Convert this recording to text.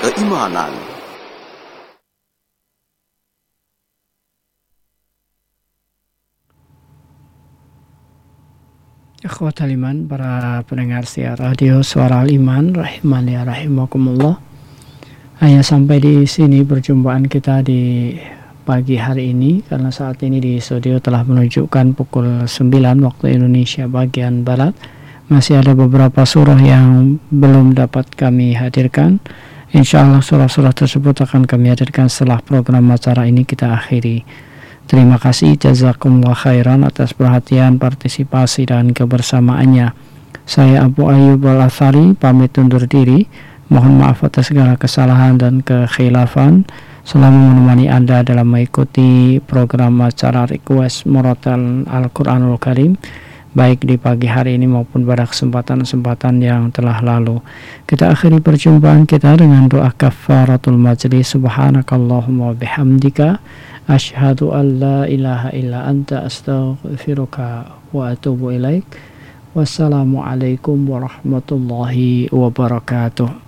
keimanan. Ikhwatal iman, para pendengar siar radio Suara Al-Iman, rahimani ya rahimakumullah. Hanya sampai di sini perjumpaan kita di pagi hari ini, karena saat ini di studio telah menunjukkan pukul 9 waktu Indonesia bagian Barat. Masih ada beberapa surah yang belum dapat kami hadirkan. Insya Allah surah-surah tersebut akan kami hadirkan setelah program acara ini kita akhiri. Terima kasih, jazakumullah khairan atas perhatian, partisipasi, dan kebersamaannya. Saya Abu Ayyub Al-Athari pamit undur diri. Mohon maaf atas segala kesalahan dan kekhilafan selama menemani Anda dalam mengikuti program acara Request Murotal Al-Quranul Karim, baik di pagi hari ini maupun pada kesempatan-kesempatan yang telah lalu. Kita akhiri perjumpaan kita dengan doa kafaratul majlis. Subhanakallahumma bihamdika asyhadu an la ilaha illa anta astaghfiruka wa atubu ilaik. Wassalamualaikum warahmatullahi wabarakatuh.